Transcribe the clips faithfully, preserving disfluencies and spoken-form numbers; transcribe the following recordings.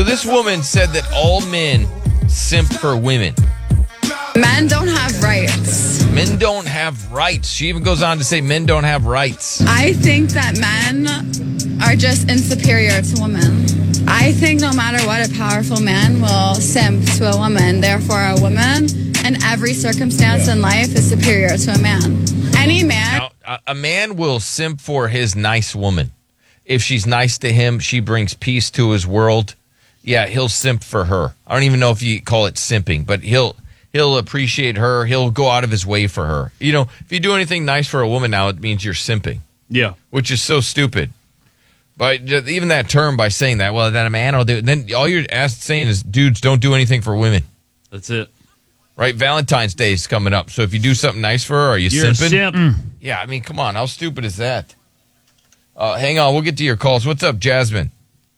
So this woman said that all men simp for women. Men don't have rights. Men don't have rights. She even goes on to say men don't have rights. I think that men are just inferior to women. I think no matter what, a powerful man will simp to a woman. Therefore, a woman in every circumstance in life is superior to a man. Any man... Now, a- a man will simp for his nice woman. If she's nice to him, she brings peace to his world. Yeah, he'll simp for her. I don't even know if you call it simping, but he'll... He'll appreciate her. He'll go out of his way for her. You know, if you do anything nice for a woman now, it means you're simping. Yeah. Which is so stupid. But even that term, by saying that, well, then a man will do it. Then all you're asked, saying is, dudes, don't do anything for women. That's it. Right? Valentine's Day is coming up. So if you do something nice for her, are you You're simping? a simp. Mm. Yeah, I mean, come on. How stupid is that? Uh, hang on. We'll get to your calls. What's up, Jasmine?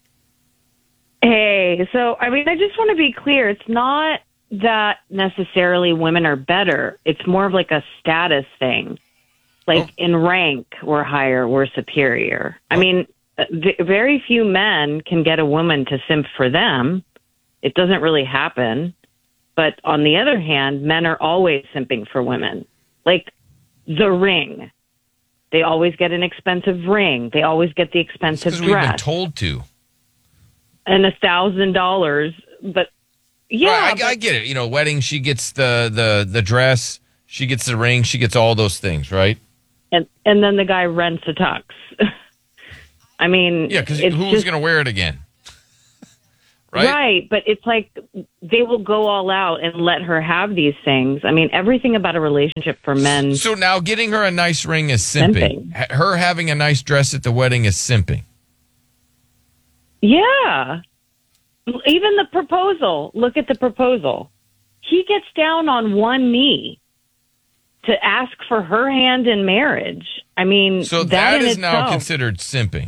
Hey, so, I mean, I just want to be clear. It's not that necessarily women are better. It's more of like a status thing. Like oh. in rank, we're higher, we're superior. I mean, v- very few men can get a woman to simp for them. It doesn't really happen. But on the other hand, men are always simping for women. Like the ring. They always get an expensive ring. They always get the expensive dress. Because we've been told to. And a thousand dollars, but yeah, right, I, but, I get it. You know, wedding, she gets the, the, the dress, she gets the ring, she gets all those things, right? And and then the guy rents a tux. I mean, yeah, because who's going to wear it again? Right? Right, but it's like they will go all out and let her have these things. I mean, everything about a relationship for men. So now getting her a nice ring is simping. simping. Her having a nice dress at the wedding is simping. Yeah. Even the proposal. Look at the proposal. He gets down on one knee to ask for her hand in marriage. I mean, so that, that is itself, now considered simping.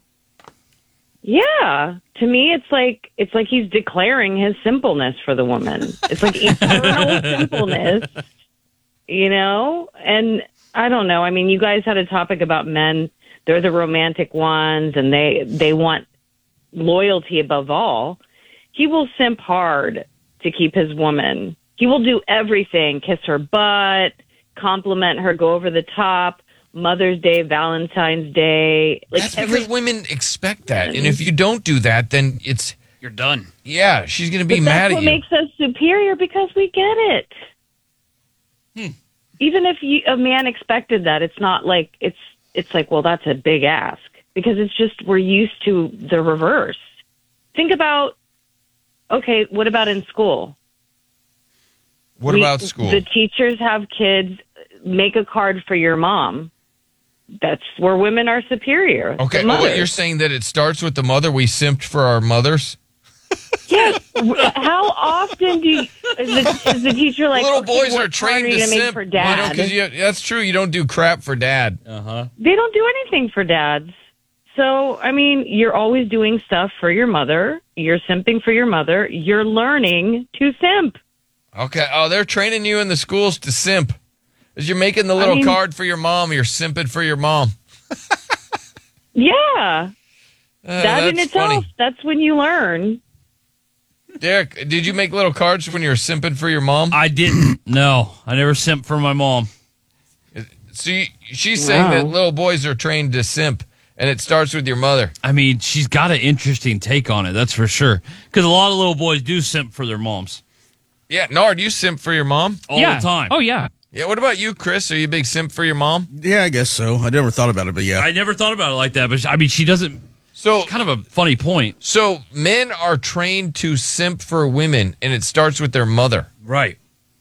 Yeah. To me, it's like it's like he's declaring his simpleness for the woman. It's like eternal simpleness, you know? And I don't know. I mean, you guys had a topic about men. They're the romantic ones, and they they want loyalty above all. He will simp hard to keep his woman. He will do everything, kiss her butt, compliment her, go over the top, Mother's Day, Valentine's Day. Like That's every, because women expect that. And if you don't do that, then it's... You're done. Yeah, she's going to be but mad at you. That's what makes us superior, because we get it. Hmm. Even if you, a man expected that, it's not like, it's, it's like, well, that's a big ask. Because it's just, we're used to the reverse. Think about, okay, what about in school? What we, about school? The teachers have kids make a card for your mom. That's where women are superior. Okay, well, what you're saying that it starts with the mother? We simped for our mothers? Yes. How often do you, is, the, is the teacher like, little okay, boys are trained to, to simp make for dad? You know, that's true. You don't do crap for dad. Uh-huh. They don't do anything for dads. So, I mean, you're always doing stuff for your mother. You're simping for your mother. You're learning to simp. Okay. Oh, they're training you in the schools to simp. As you're making the little I mean, card for your mom, you're simping for your mom. Yeah. Uh, that in itself, funny. That's when you learn. Derek, did you make little cards when you were simping for your mom? I didn't. No, I never simped for my mom. So you, she's saying wow. that little boys are trained to simp. And it starts with your mother. I mean, she's got an interesting take on it, that's for sure. Because a lot of little boys do simp for their moms. Yeah, Nard, you simp for your mom? All yeah. the time. Oh, yeah. Yeah, what about you, Chris? Are you a big simp for your mom? Yeah, I guess so. I never thought about it, but yeah. I never thought about it like that, but I mean, she doesn't... So kind of a funny point. So men are trained to simp for women, and it starts with their mother. Right.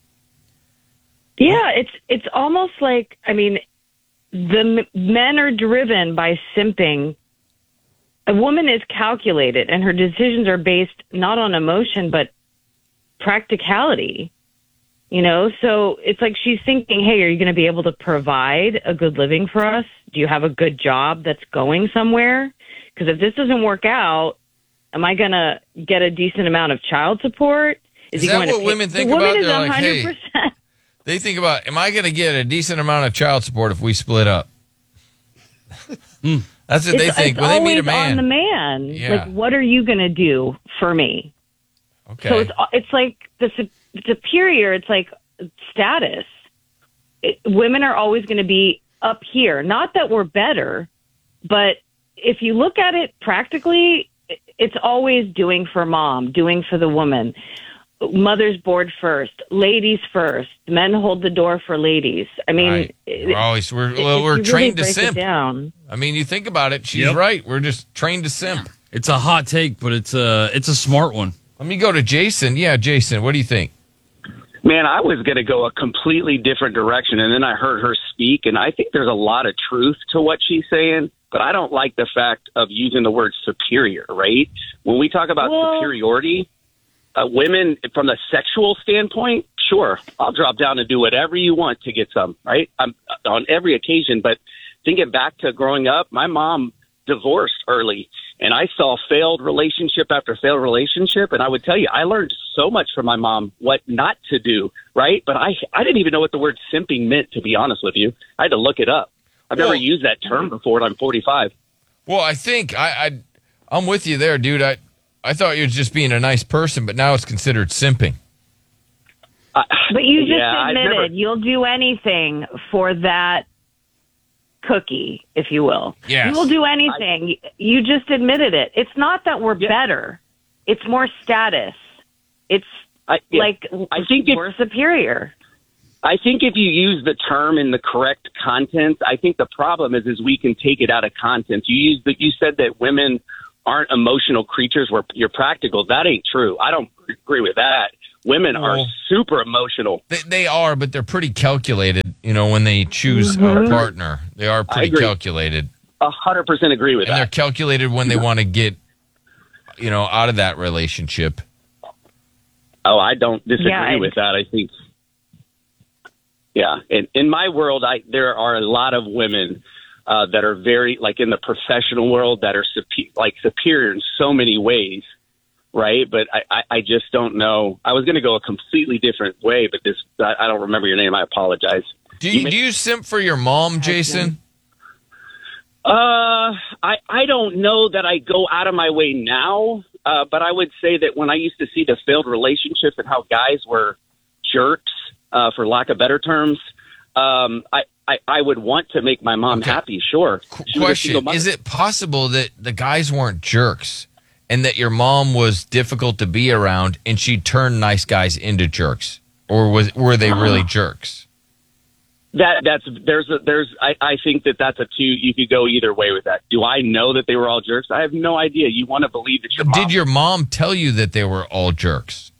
Yeah, it's it's almost like, I mean... The men are driven by simping. A woman is calculated, and her decisions are based not on emotion, but practicality. You know, so it's like she's thinking, hey, are you going to be able to provide a good living for us? Do you have a good job that's going somewhere? Because if this doesn't work out, am I going to get a decent amount of child support? Is, is that what pay? women think the about? Woman They're is like, hey, they think about, am I going to get a decent amount of child support if we split up? mm. That's what it's, they think it's when they meet a always man. on the man. Yeah. Like, what are you going to do for me? Okay. So it's it's like the su- superior. It's like status. It, women are always going to be up here. Not that we're better, but if you look at it practically, it's always doing for mom, doing for the woman. Mother's board first, ladies first. Men hold the door for ladies. I mean, Right. it- we're always we're if well, you we're really trained to break it simp. down. I mean, you think about it. She's Yep. right. We're just trained to simp. It's a hot take, but it's a it's a smart one. Let me go to Jason. Yeah, Jason, what do you think? Man, I was going to go a completely different direction, and then I heard her speak, and I think there's a lot of truth to what she's saying, but I don't like the fact of using the word superior, right? When we talk about Well- superiority, uh, women, from the sexual standpoint, sure, I'll drop down and do whatever you want to get some, right? I'm, on every occasion, but thinking back to growing up, my mom divorced early, and I saw failed relationship after failed relationship. And I would tell you, I learned so much from my mom what not to do, right? But I I didn't even know what the word simping meant, to be honest with you. I had to look it up. I've Well- never used that term before, and I'm forty-five. Well, I think I, I I'm with you there, dude. I I thought you were just being a nice person, but now it's considered simping. But you just Yeah, I've admitted never- you'll do anything for that cookie, if you will. Yes. You will do anything. you just admitted it. It's not that we're Yeah. better. It's more status. It's I, yeah. like I think if- we're superior. I think if you use the term in the correct content, I think the problem is is we can take it out of context. You use the, you said that women aren't emotional creatures where you're practical. That ain't true. I don't agree with that. Women are Well- super emotional. They, they are, but they're pretty calculated. You know, when they choose a partner, they are pretty agree. calculated, A hundred percent agree with and they're that. calculated when they want to get, you know, out of that relationship. Oh, I don't disagree Yeah, I- with that. I think, yeah, in, in my world, I there are a lot of women uh, that are very like in the professional world that are supe- like superior in so many ways, right? But I, I, I just don't know. I was going to go a completely different way, but this I, I don't remember your name. I apologize. Do you, do you simp for your mom, Jason? Uh, I I don't know that I go out of my way now, uh, but I would say that when I used to see the failed relationships and how guys were jerks, uh, for lack of better terms, um, I, I, I would want to make my mom Okay. happy. Sure. She was a single Question: mother. Is it possible that the guys weren't jerks, and that your mom was difficult to be around, and she turned nice guys into jerks, or was were they really jerks? That that's there's a there's I, I think that that's a two. You could go either way with that. Do I know that they were all jerks? I have no idea. You want to believe that your mom. Did your mom tell you that they were all jerks?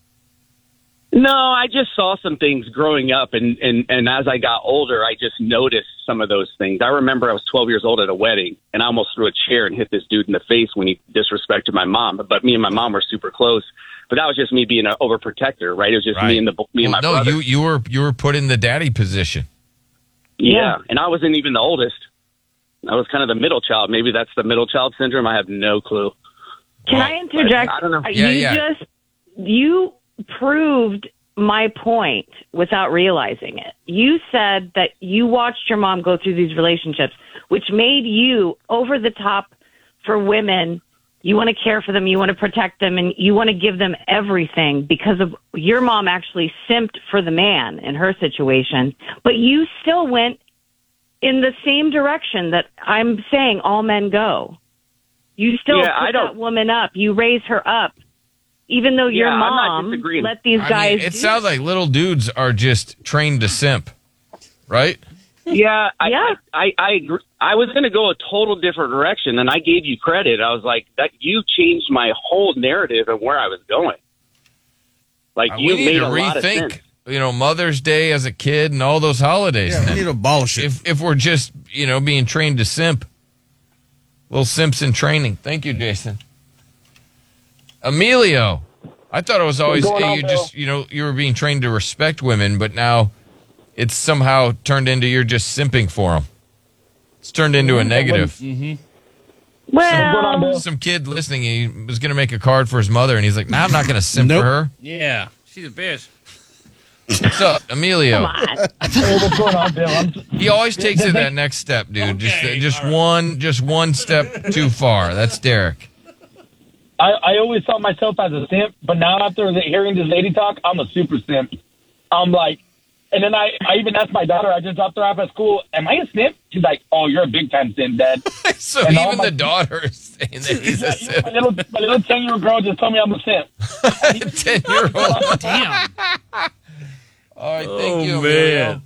No, I just saw some things growing up, and, and, and as I got older, I just noticed some of those things. I remember I was twelve years old at a wedding, and I almost threw a chair and hit this dude in the face when he disrespected my mom. But me and my mom were super close. But that was just me being an overprotector, right? It was just Right. me and the me and Well, my no, brother. you you were you were put in the daddy position. yeah. Yeah. and I wasn't even the oldest. I was kind of the middle child. Maybe that's the middle child syndrome. I have no clue. Can Well, I interject? I don't know. You Yeah, yeah. just you proved my point without realizing it. You said that you watched your mom go through these relationships, which made you over the top for women. You want to care for them, you want to protect them, and you want to give them everything because of your mom actually simped for the man in her situation. But you still went in the same direction that I'm saying all men go. You still Yeah, put I don't- that woman up. You raise her up. Even though your Yeah, I'm not mom disagreeing. let these I guys mean, it do sounds like little dudes are just trained to simp, right? Yeah, I, Yeah. I, I, I agree. I was going to go a total different direction, and I gave you credit. I was like, that you changed my whole narrative and where I was going. Like Uh, you we need made to a lot of sense. rethink, you know, Mother's Day as a kid and all those holidays. Yeah, we need to abolish it. if if we're just you know being trained to simp, little simps in training. Thank you, Jason. Emilio, I thought it was always going hey, on, you Bill? just you know you were being trained to respect women, but now it's somehow turned into you're just simping for them. It's turned into a negative. Well, Some kid listening, he was going to make a card for his mother, and he's like, "No, nah, I'm not going to simp Nope. for her." Yeah, she's a bitch. What's up, Emilio? Come on. Hey, what's going on, Bill? I'm, He always takes it that next step, dude. Just Okay, just all right. one just one step too far. That's Derek. I, I always saw myself as a simp, but now after the, hearing this lady talk, I'm a super simp. I'm like, and then I, I even asked my daughter, I just dropped her off at school, am I a simp? She's like, oh, you're a big time simp, Dad. So And all even my- the daughter is saying that he's a my simp. little my little ten year old girl just told me I'm a simp. Ten year old. Damn. All right, thank you, Oh, Emilio. man.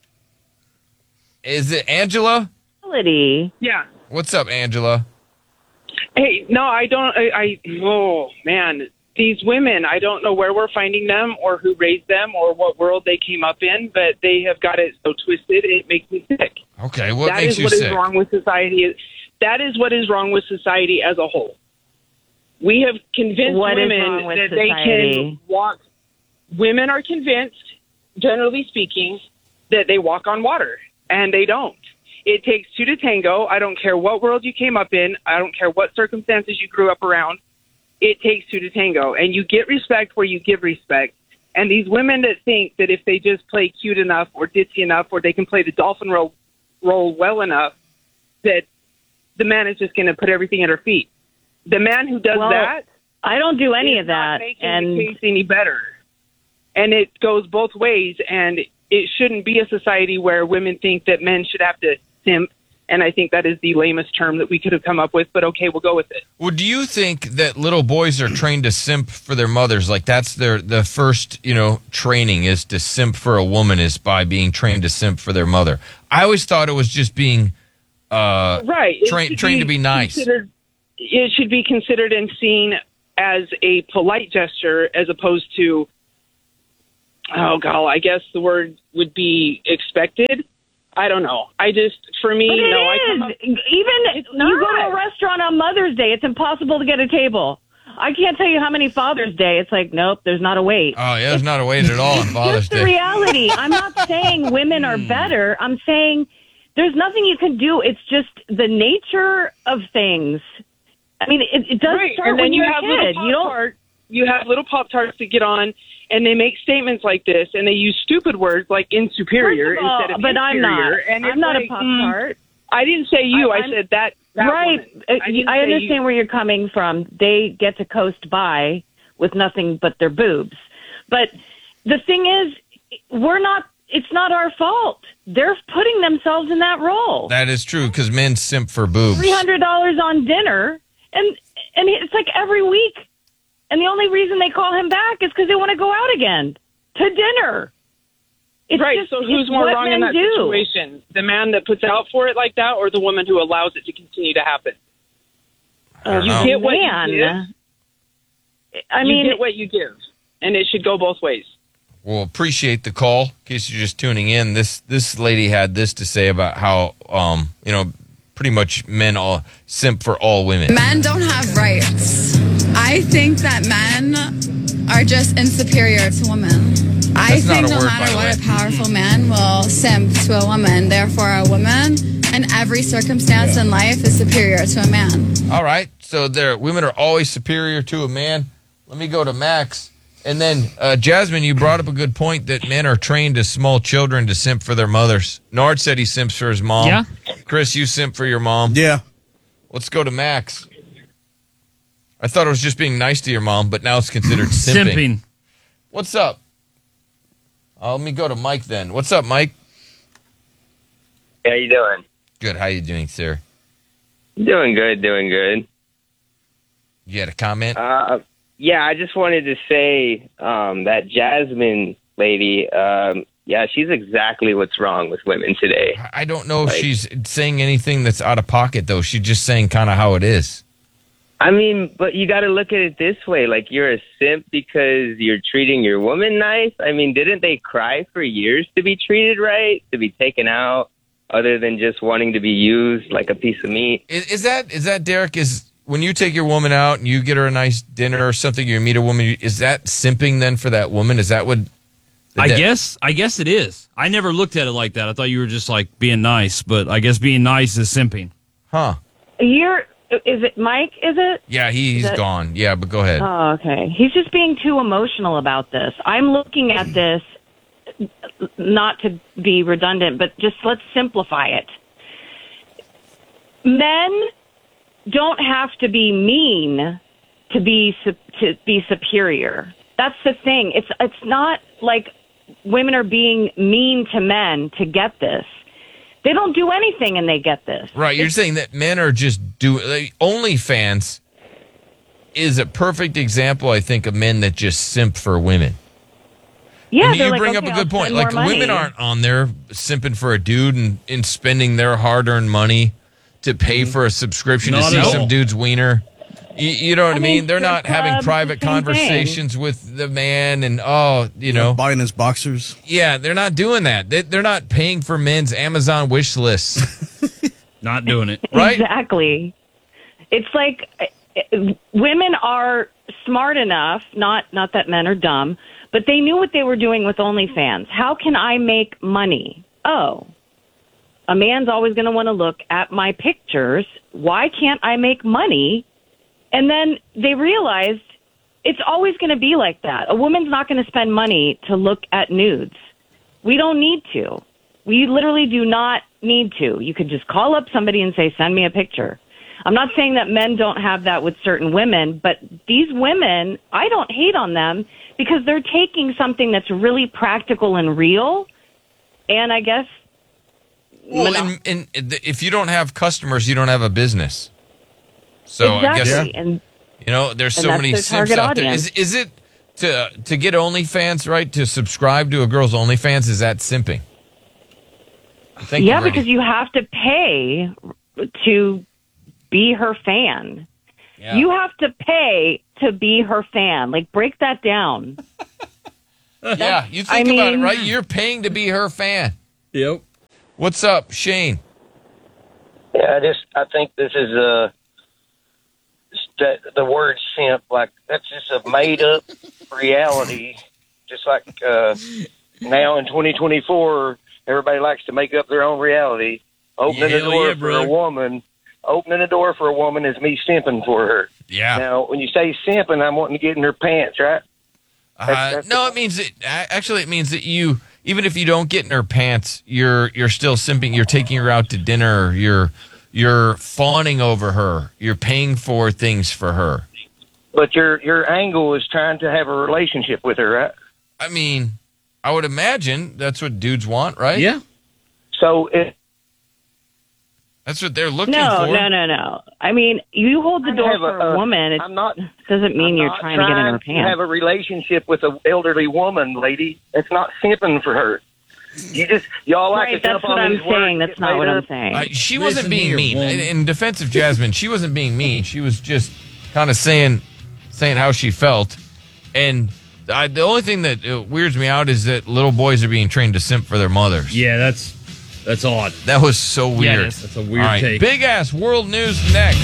Is it Angela? Quality. Yeah. What's up, Angela? Hey, no, I don't. I, I oh man, these women. I don't know where we're finding them, or who raised them, or what world they came up in, but they have got it so twisted. It makes me sick. Okay, what That makes is you what is sick? wrong with society. That is what is wrong with society as a whole. We have convinced What is women wrong with that they society? can walk. Women are convinced, generally speaking, that they walk on water, and they don't. It takes two to tango. I don't care what world you came up in. I don't care what circumstances you grew up around. It takes two to tango. And you get respect where you give respect. And these women that think that if they just play cute enough or ditzy enough, or they can play the dolphin role, role well enough, that the man is just going to put everything at her feet. The man who does Well, that I don't do any is of that. not making And the case any better. And it goes both ways. And it shouldn't be a society where women think that men should have to simp. And I think that is the lamest term that we could have come up with. But okay, we'll go with it. Well, do you think that little boys are trained to simp for their mothers? Like that's their the first, you know, training is to simp for a woman is by being trained to simp for their mother. I always thought it was just being uh, Right. It trained should trained to be nice. considered- It should be considered and seen as a polite gesture as opposed to, oh, God, I guess the word would be expected. I don't know. I just, for me, But it no, I is. come up, Even It's you go to not. a restaurant on Mother's Day, it's impossible to get a table. I can't tell you how many Father's Day. It's like, nope, there's not a wait. Oh yeah, there's not a wait at all on Father's Just the Day. reality. I'm not saying women are better. I'm saying there's nothing you can do. It's just the nature of things. I mean, it, it does right. start And then when you you're have a little kid. You don't. Pop-Tart, you have little Pop-Tarts that get on, and they make statements like this, and they use stupid words like insuperior First of all, instead of but I'm not. inferior. And I'm it's not like, a Pop Tart. mm, I didn't say you. I, I'm- said that. that Right. woman. Uh, I, you- didn't I say understand you. where you're coming from. They get to coast by with nothing but their boobs. But the thing is, we're not, it's not our fault. They're putting themselves in that role. That is true because men simp for boobs. three hundred dollars on dinner, and and it's like every week. And the only reason they call him back is because they want to go out again to dinner. It's Right. just- So who's it's more what wrong in men that do. situation? The man that puts out for it like that, or the woman who allows it to continue to happen? I don't You know. get what you Man. give. I you mean, get what you give, and it should go both ways. Well, appreciate the call. In case you're just tuning in, this this lady had this to say about how um you know pretty much men all simp for all women. Men don't have rights. I think that men are just inferior to women. I That's not think a no word, by matter the what, way. a powerful man will simp to a woman. Therefore, a woman in every circumstance in life is superior to a man. All right, so there, women are always superior to a man. Let me go to Max, and then uh, Jasmine. You brought up a good point that men are trained as small children to simp for their mothers. Nard said he simps for his mom. Yeah. Chris, you simp for your mom. Yeah. Let's go to Max. I thought it was just being nice to your mom, but now it's considered simping. Simping. What's up? Uh, let me go to Mike then. What's up, Mike? How you doing? Good. How you doing, sir? Doing good, doing good. You had a comment? Uh, yeah, I just wanted to say um, that Jasmine lady, um, yeah, she's exactly what's wrong with women today. I don't know if like- she's saying anything that's out of pocket, though. She's just saying kind of how it is. I mean, but you got to look at it this way. Like, you're a simp because you're treating your woman nice. I mean, didn't they cry for years to be treated right, to be taken out, other than just wanting to be used like a piece of meat? Is, is that is that Derek? Is when you take your woman out and you get her a nice dinner or something, you meet a woman. Is that simping then for that woman? Is that what? I that- guess I guess it is. I never looked at it like that. I thought you were just like being nice, but I guess being nice is simping. Huh? You're, is it Mike, is it? Yeah, he, he's That- gone. Yeah, but go ahead. Oh, okay. He's just being too emotional about this. I'm looking at this not to be redundant, but just let's simplify it. Men don't have to be mean to be to be superior. That's the thing. It's it's not like women are being mean to men to get this. They don't do anything and they get this. Right. You're it's, saying that men are just doing like, OnlyFans is a perfect example, I think, of men that just simp for women. Yeah, and you like, bring okay, up a good I'll point. spend Like more women money. aren't on there simping for a dude and, and spending their hard-earned money to pay for a subscription Not to see at some all. dude's wiener. You, you know what I, I mean? mean, They're not strip having clubs, private the same conversations with the man and, oh, you know. Buying his boxers. Yeah, they're not doing that. They, they're not paying for men's Amazon wish lists. Not doing it. Right? Exactly. It's like uh, women are smart enough, not not that men are dumb, but they knew what they were doing with OnlyFans. How can I make money? Oh, a man's always going to want to look at my pictures. Why can't I make money? And then they realized it's always going to be like that. A woman's not going to spend money to look at nudes. We don't need to. We literally do not need to. You could just call up somebody and say, send me a picture. I'm not saying that men don't have that with certain women, but these women, I don't hate on them because they're taking something that's really practical and real. And I guess, Well, and, and if you don't have customers, you don't have a business. So exactly. I guess, And you know, there's and so that's many their simps target out there. audience. Is, is it to to get OnlyFans, right? To subscribe to a girl's OnlyFans, is that simping? Thank yeah, you, Randy. because you have to pay to be her fan. Yeah. You have to pay to be her fan. Like, break that down. Yeah, you think I about it, mean- right? You're paying to be her fan. Yep. What's up, Shane? Yeah, I just I think this is uh the, the word simp, like that's just a made up reality. Just like uh, now in twenty twenty-four, everybody likes to make up their own reality. Opening Hell the door yeah, for brother. a woman, opening the door for a woman is me simping for her. Yeah. Now, when you say simping, I'm wanting to get in her pants, right? Uh, that's no, it means that actually it means that you, even if you don't get in her pants, you're you're still simping. You're taking her out to dinner. You're you're fawning over her. You're paying for things for her. But your your angle is trying to have a relationship with her, right? I mean, I would imagine that's what dudes want, right? Yeah. So it, That's what they're looking No, for. no, no, no. I mean, you hold the I door have for a- a, uh, woman. It I'm not- doesn't mean I'm you're not trying to get in her to have pants. a relationship with an elderly woman, lady. It's not simping for her. You just y'all like Right, to that's jump what on I'm these words saying. and That's get not what made I'm up. saying. Uh, she Listen wasn't being here, mean. woman. In, in defense of Jasmine, she wasn't being mean. She was just kind of saying saying how she felt. And I, the only thing that uh, weirds me out is that little boys are being trained to simp for their mothers. Yeah, that's that's odd. That was so weird. Yeah, that's, that's a weird All right, take. Big ass world news next.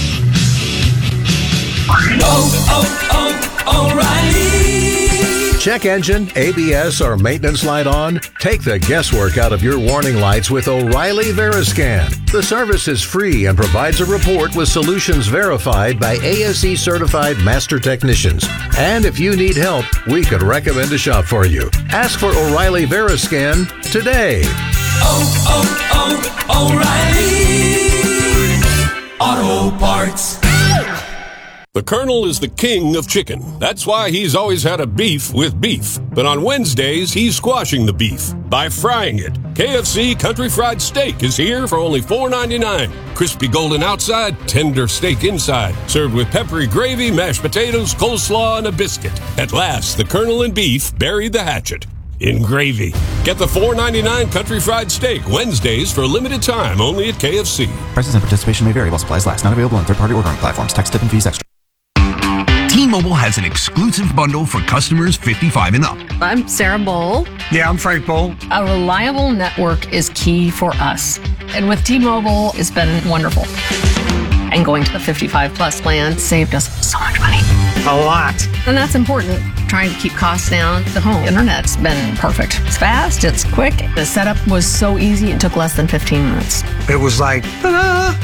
Oh, oh, oh, O'Reilly. Check engine, A B S, or maintenance light on? Take the guesswork out of your warning lights with O'Reilly Veriscan. The service is free and provides a report with solutions verified by A S E certified master technicians. And if you need help, we could recommend a shop for you. Ask for O'Reilly Veriscan today. Oh, oh, oh, O'Reilly Auto Parts. The Colonel is the king of chicken. That's why he's always had a beef with beef. But on Wednesdays, he's squashing the beef by frying it. K F C Country Fried Steak is here for only four ninety-nine. Crispy golden outside, tender steak inside. Served with peppery gravy, mashed potatoes, coleslaw, and a biscuit. At last, the Colonel and beef buried the hatchet in gravy. Get the four ninety-nine Country Fried Steak Wednesdays for a limited time only at K F C. Prices and participation may vary while supplies last. Not available on third-party ordering platforms. Tax, tip, and fees extra. T-Mobile has an exclusive bundle for customers fifty-five and up. I'm Sarah Bowl. Yeah, I'm Frank Bowl. A reliable network is key for us. And with T-Mobile, it's been wonderful. And going to the fifty-five plus plan saved us so much money. A lot. And that's important. Trying to keep costs down. The home internet's been perfect. It's fast, it's quick. The setup was so easy, it took less than fifteen minutes. It was like, ta-da!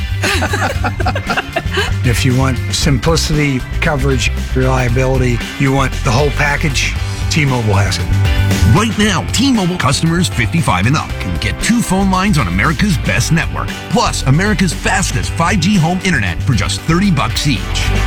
If you want simplicity, coverage, reliability, you want the whole package, T-Mobile has it. Right now, T-Mobile customers fifty-five and up can get two phone lines on America's best network, plus America's fastest five G home internet for just thirty bucks each.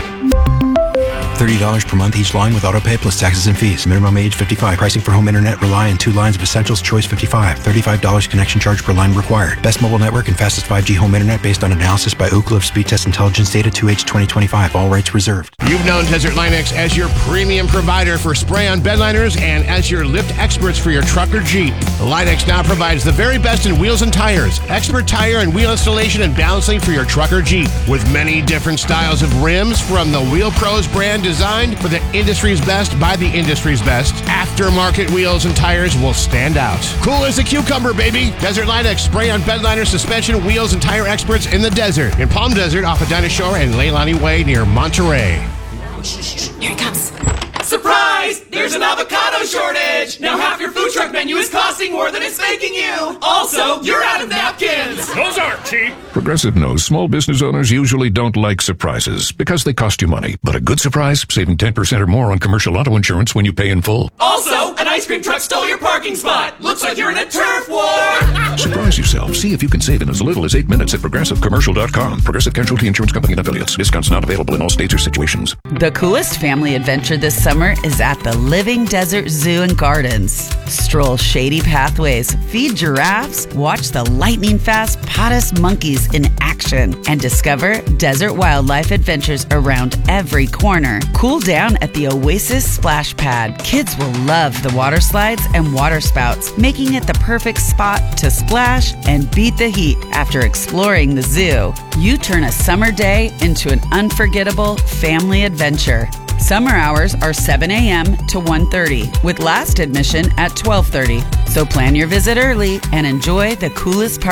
thirty dollars per month each line with autopay plus taxes and fees. Minimum age fifty-five. Pricing for home internet rely on two lines of Essentials Choice fifty-five. thirty-five dollars connection charge per line required. Best mobile network and fastest five G home internet based on analysis by Ookla of Speed Test Intelligence data two H twenty twenty-five. All rights reserved. You've known Desert Linux as your premium provider for spray-on bedliners and as your lift experts for your truck or Jeep. Linux now provides the very best in wheels and tires, expert tire and wheel installation and balancing for your truck or Jeep, with many different styles of rims from the Wheel Pros brand designed for the industry's best by the industry's best. Aftermarket wheels and tires will stand out. Cool as a cucumber, baby. Desert Linux spray-on bedliner, suspension, wheels, and tire experts in the desert. In Palm Desert off of Dinah Shore and Leilani Way near Monterey. Here it comes. Surprise! There's an avocado shortage! Now half your food truck menu is costing more than it's making you! Also, you're out of napkins! Those aren't cheap! Progressive knows small business owners usually don't like surprises because they cost you money. But a good surprise, saving ten percent or more on commercial auto insurance when you pay in full. Also, an ice cream truck stole your parking spot! Looks like you're in a turf war! Surprise yourself. See if you can save in as little as eight minutes at progressive commercial dot com. Progressive Casualty Insurance Company and affiliates. Discounts not available in all states or situations. The coolest family adventure this summer is at the Living Desert Zoo and Gardens. Stroll shady pathways, feed giraffes, watch the lightning-fast Potus monkeys in action, and discover desert wildlife adventures around every corner. Cool down at the Oasis Splash Pad. Kids will love the water slides and water spouts, making it the perfect spot to splash and beat the heat after exploring the zoo. You turn a summer day into an unforgettable family adventure. Summer hours are seven a.m. to one thirty, with last admission at twelve thirty. So plan your visit early and enjoy the coolest part